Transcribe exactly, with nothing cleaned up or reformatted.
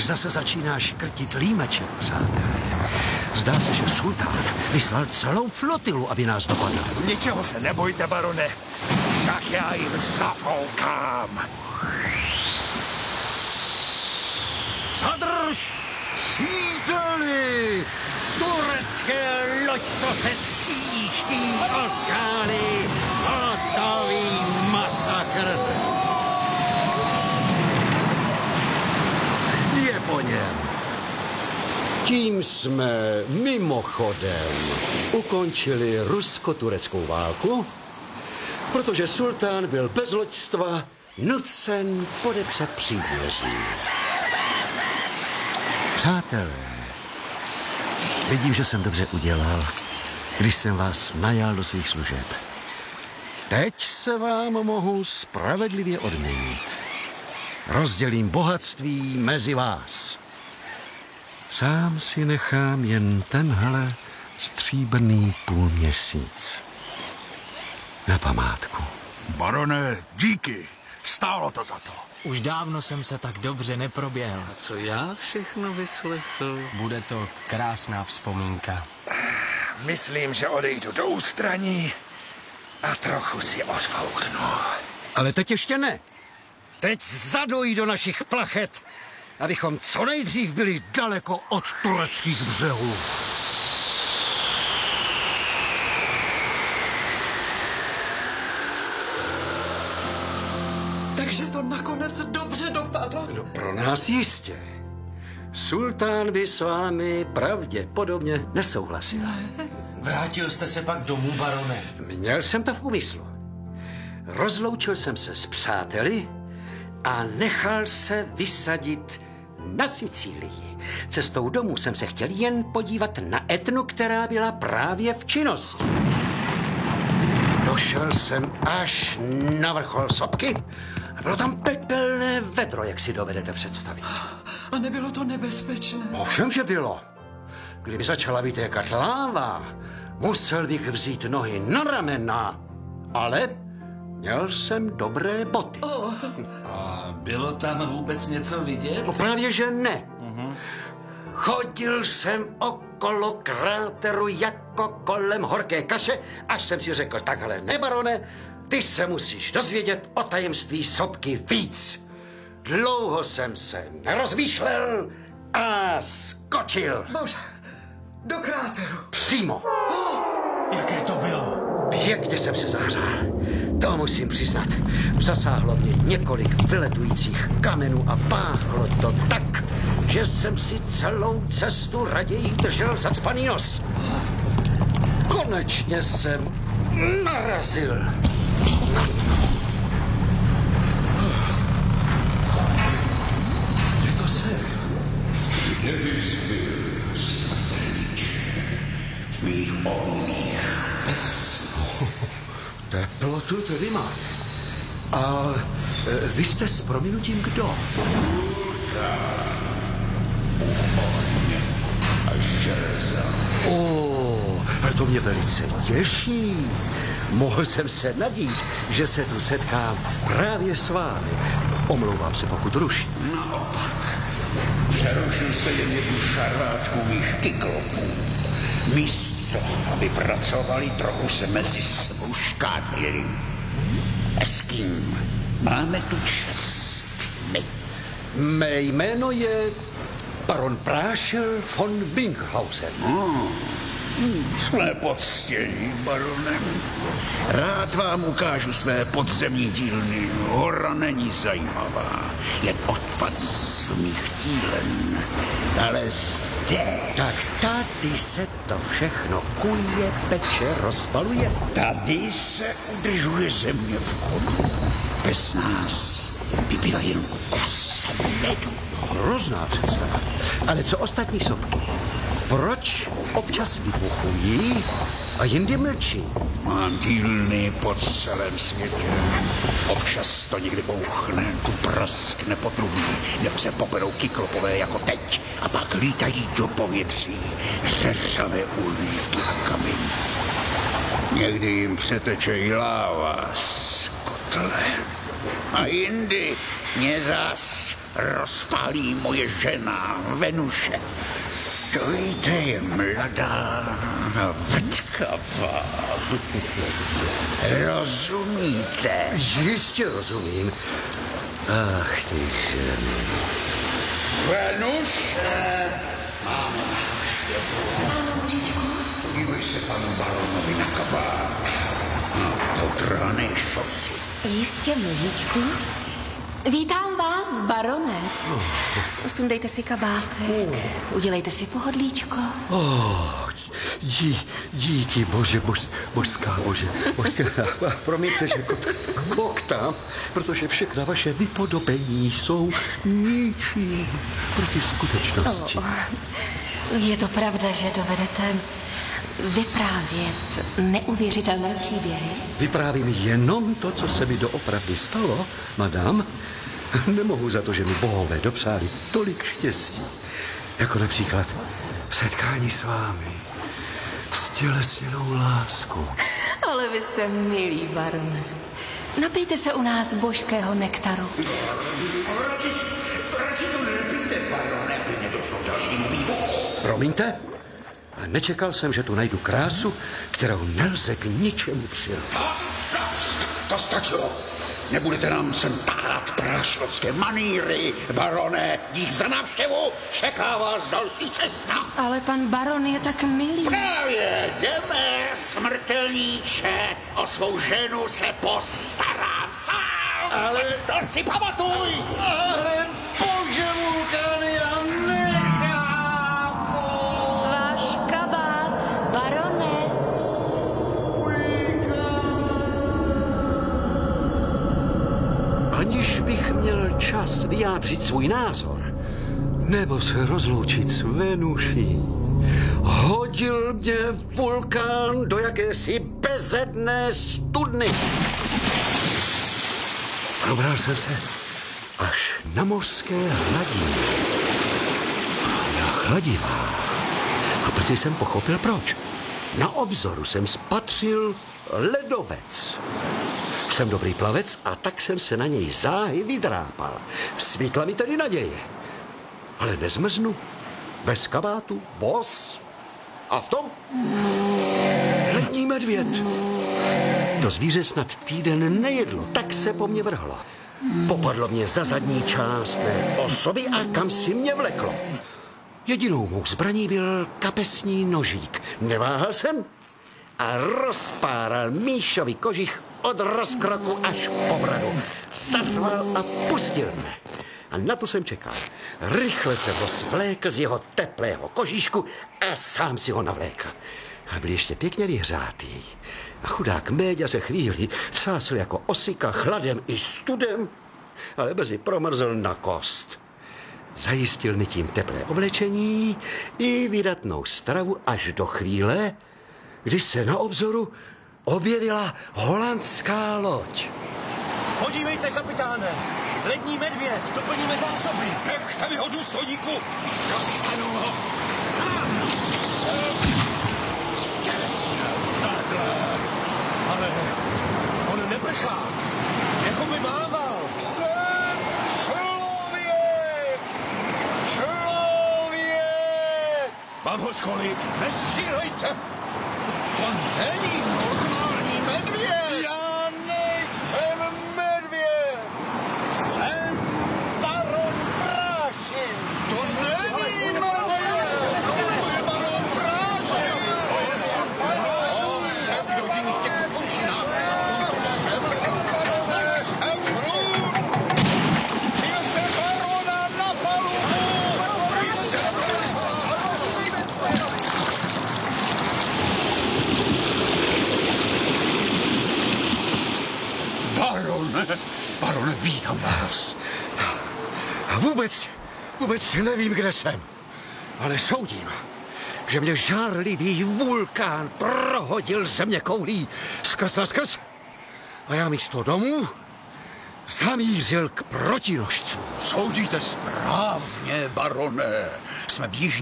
Už zase začínáš krtit límeček, přátelé. Zdá se, že sultán vyslal celou flotilu, aby nás dopadl. Ničeho se nebojte, barone. Však já jim zafoukám. Zadrž! Příteli! Turecké loďstvo se tříští o skály. Hotový masakr. Je po něm. Tím jsme mimochodem ukončili rusko-tureckou válku, protože sultán byl bez loďstva nucen podepsat příměří. Přátelé, vidím, že jsem dobře udělal, když jsem vás najal do svých služeb. Teď se vám mohu spravedlivě odměnit. Rozdělím bohatství mezi vás. Sám si nechám jen tenhle stříbrný půlměsíc. Na památku. Barone, díky. Stálo to za to. Už dávno jsem se tak dobře neproběhl. A co já všechno vyslechl? Bude to krásná vzpomínka. Myslím, že odejdu do ústraní a trochu si odfouknu. Ale teď ještě ne. Teď zaduj do našich plachet, abychom co nejdřív byli daleko od tureckých břehů. Takže to nakonec dobře dopadlo. No pro nás jistě. Sultán by s vámi pravděpodobně nesouhlasil. Vrátil jste se pak domů, barone? Měl jsem to v úmyslu. Rozloučil jsem se s přáteli a nechal se vysadit na Sicílii. Cestou domů jsem se chtěl jen podívat na Etnu, která byla právě v činnosti. Došel jsem až na vrchol sopky a bylo tam pekelné vedro, jak si dovedete představit. A nebylo to nebezpečné? Ovšem, že bylo. Kdyby začala vytékat láva, musel bych vzít nohy na ramena, ale měl jsem dobré boty. Oh. A bylo tam vůbec něco vidět? No právě, že ne. Uh-huh. Chodil jsem okolo kráteru jako kolem horké kaše, až jsem si řekl, takhle ne, barone, ty se musíš dozvědět o tajemství sopky víc. Dlouho jsem se nerozmýšlel a skočil. Bože, do kráteru. Přímo. Oh. Jaké to bylo? Pěkně jsem se zahřál. To musím přiznat. Zasáhlo mě několik vyletujících kamenů a páchlo to tak, že jsem si celou cestu raději držel zacpaný nos. Konečně jsem narazil na dno. Kde to jsem? Kde bys byl, smrtelníče, v mých ohních pes? Teplotu tedy máte. A e, vy jste s prominutím kdo? Uhoň a železa. O, ale to mě velice těší. Mohl jsem se nadít, že se tu setkám právě s vámi. Omlouvám se, pokud ruším. Naopak, přerušil jste jen jednu šarvátku mých kyklopů. Místo, aby pracovali, trochu se mezi sebou škádlili. A s kým máme tu čest my? Mé jméno je baron Prášel von Binghausen. Hmm. Své poctění, barone. Rád vám ukážu své podzemní dílny. Hora není zajímavá, jen odpad z mých dílen. Ale zde... Tak tady se to všechno kuje, peče, rozbaluje. Tady se udržuje země v chodu. Bez nás by byla jen kus ledu. Hrozná představa. Ale co ostatní sopky? Proč občas vybuchují a jindy mlčí? Mám dílny po celém světě. Občas to někdy bouchne, tu praskne potrubí, nebo se poperou kyklopové jako teď a pak lítají do povětří řeřavé uhlíky a kameny. Někdy jim přeteče i láva z kotle. A jindy mě zas rozpálí moje žena Venuše. To víte, je mladá, vrtkavá. Rozumíte? Jistě rozumím. Ach, ty ženy. Venuše, máme návštěvu. Ano, Božičku. Dívej se panu baronovi na kabát. No, potrhané šosy. Jistě, Božičku. Vítám vás, barone. Sundejte si kabátek, udělejte si pohodlíčko. Oh, dí, díky, bože, bož, božská, bože, božská. Promiňte, že koktám, protože všechna vaše vypodobení jsou ničím proti skutečnosti. Oh, je to pravda, že dovedete vyprávět neuvěřitelné příběhy? Vyprávím jenom to, co se mi doopravdy stalo, madam. Nemohu za to, že mi bohové dopřáli tolik štěstí. Jako například setkání s vámi, stělesněnou lásku. Ale vy jste milý, barone. Napijte se u nás božského nektaru. Radši, radši to nepijte, barone, aby nedošlo k dalšímu výbuchu. Promiňte? Nečekal jsem, že tu najdu krásu, kterou nelze k ničemu přirovnat. Dost, dost, to stačilo. Nebudete nám sem tahat prášlovské maníry, barone. Dík za návštěvu, čeká vás další cesta. Ale pan baron je tak milý. Právě, jdeme, smrtelníče, o svou ženu se postarám sám. Ale to si pamatuj. Ale bože, Vulkán, já nechápu. Váš kabát, barone. Aniž bych měl čas vyjádřit svůj názor, nebo se rozloučit s Venuší, hodil mě Vulkán do jakési bezedné studny. Probral jsem se až na mořské hladiny. Na chladivá. A brzy jsem pochopil, proč. Na obzoru jsem spatřil ledovec. Jsem dobrý plavec a tak jsem se na něj záhy vydrápal. Svítla mi tedy naděje. Ale nezmrznu. Bez kabátu, bos. A v tom lední medvěd. To zvíře snad týden nejedlo, tak se po mně vrhlo. Popadlo mě za zadní část mé osoby a kam si mě vleklo. Jedinou mou zbraní byl kapesní nožík. Neváhal jsem a rozpáral Míšovi kožich od rozkroku až po bradu. Zařval a pustil mne. A na to jsem čekal. Rychle se rozvlékl z jeho teplého kožíšku a sám si ho navlékl. A byl ještě pěkně vyhřátý. A chudák Méďa se chvíli třásl jako osika chladem i studem, ale brzy promrzl na kost. Zajistil mi tím teplé oblečení i vydatnou stravu až do chvíle, když se na obzoru objevila holandská loď. Podívejte, kapitáne, lední medvěd, doplníme zásoby. Nechte mi ho, důstojníku, dostanu ho sám. Těsně, takhle. Ale on neprchá, jako by mával. Jsem člověk! Člověk! Mám ho skolit. Nestřílejte! To není normální medvěd! Já nejsem medvěd. Jsem baron Prášin! To není medvěd. To je baron Prášin! On se kdo jiný v těch končinách! Jsem žrůd! Přineste barona na palubu! Barone, barone, vítám vás. Vůbec, vůbec nevím, kde jsem. Ale soudím, že mě žárlivý vulkán prohodil země koulí skrz na skrz. A já místo domů zamířil k protinožcům. Soudíte správně, barone. Jsme v jižní